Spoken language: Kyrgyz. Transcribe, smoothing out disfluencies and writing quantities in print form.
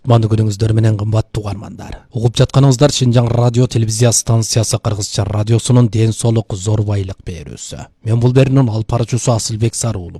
Кутмандуу күнүңүздөр менен кымбаттуу угармандар. Угуп жатканыңыздар Шинжаң радио телевизия станциясы Кыргызча радиосунун ден соолук зор байлык берүүсү. Мен бул берүүнүн алып баруучусу Асылбек Сарыулу.